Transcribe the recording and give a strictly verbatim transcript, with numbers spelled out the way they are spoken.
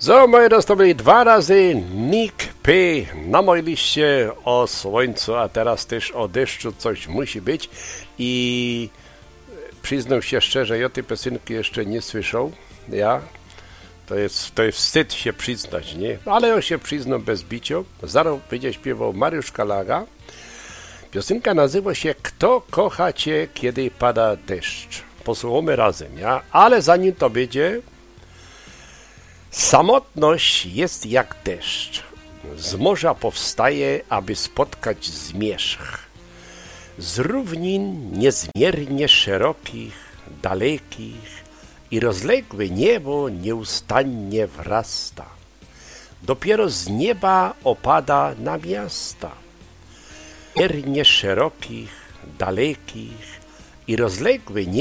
So, moi raz to byli dwa razy Nick P. na mojej liście o słońcu, a teraz też o deszczu coś musi być. I przyznam się szczerze, ja tej piosenki jeszcze nie słyszał. Ja. To jest, to jest wstyd się przyznać, nie? Ale ja się przyznam bez bicia. Zaraz będzie śpiewał Mariusz Kalaga. Piosenka nazywa się Kto kocha cię, kiedy pada deszcz. Posłuchamy razem, ja? Ale zanim to będzie... Samotność jest jak deszcz. Z morza powstaje, aby spotkać zmierzch. Z równin niezmiernie szerokich, dalekich i rozległe niebo nieustannie wrasta. Dopiero z nieba opada na miasta. Niezmiernie szerokich, dalekich i rozległe niebo